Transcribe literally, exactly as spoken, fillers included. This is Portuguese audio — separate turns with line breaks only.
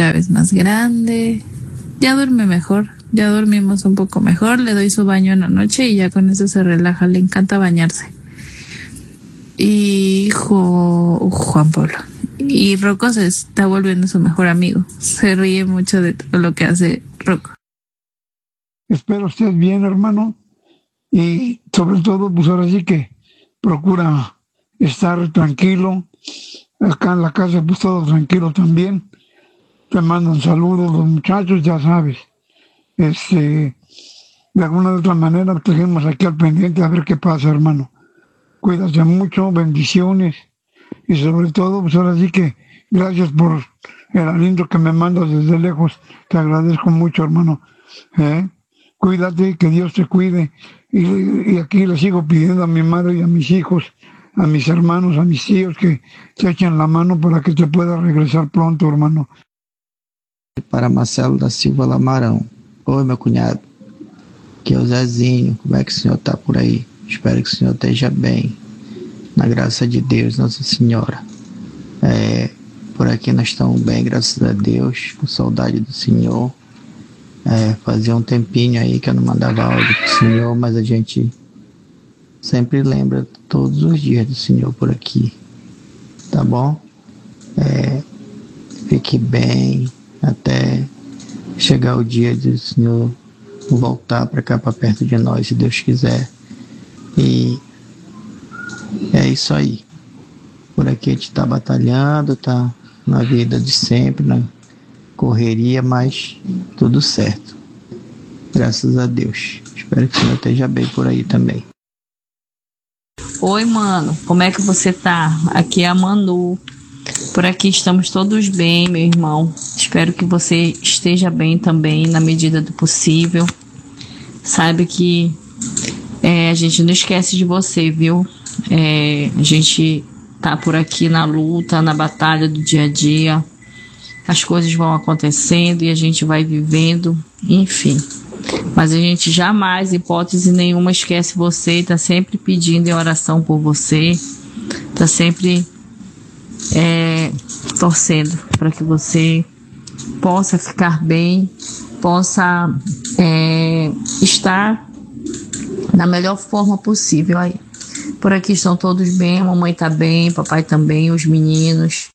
cada vez más grande. Ya duerme mejor, ya dormimos un poco mejor, le doy su baño en la noche y ya con eso se relaja, le encanta bañarse. Y Jo- Juan Pablo. Y Rocco se está volviendo su mejor amigo. Se ríe mucho de todo lo que hace Rocco.
Espero estés bien, hermano. Y sobre todo, pues ahora sí que procura estar tranquilo. Acá en la casa, pues todo tranquilo también. Te mandan saludos los muchachos, ya sabes. Este, de alguna u otra manera, seguimos aquí al pendiente a ver qué pasa, hermano. Cuídate mucho, bendiciones. Y sobre todo, pues ahora sí que gracias por el aliento que me mandas desde lejos. Te agradezco mucho, hermano. ¿Eh? Cuídate, que Dios te cuide. Y, y aquí le sigo pidiendo a mi madre y a mis hijos, a mis hermanos, a mis tíos, que te echen la mano para que te pueda regresar pronto, hermano.
Para Marcelo da Silva Lamarão. Oi, meu cunhado. Aqui é o Zezinho. Como é que o senhor tá por aí? Espero que o senhor esteja bem. Na graça de Deus, Nossa Senhora. É, por aqui nós estamos bem, graças a Deus. Com saudade do senhor. É, fazia um tempinho aí que eu não mandava áudio pro senhor, mas a gente sempre lembra todos os dias do senhor por aqui. Tá bom? É, fique bem até chegar o dia do senhor voltar para cá, para perto de nós, se Deus quiser. E é isso aí. Por aqui a gente tá batalhando, tá na vida de sempre, na correria, mas tudo certo. Graças a Deus. Espero que o senhor esteja bem por aí também.
Oi, mano. Como é que você tá? Aqui é a Manu. Por aqui estamos todos bem, meu irmão. Espero que você esteja bem também, na medida do possível. Saiba que é, a gente não esquece de você, viu? É, a gente tá por aqui na luta, na batalha do dia a dia. As coisas vão acontecendo e a gente vai vivendo, enfim. Mas a gente jamais, hipótese nenhuma, esquece você. Tá sempre pedindo em oração por você. Tá sempre é, torcendo para que você possa ficar bem, possa é, estar da melhor forma possível aí. Por aqui estão todos bem, a mamãe tá bem, papai também, os meninos.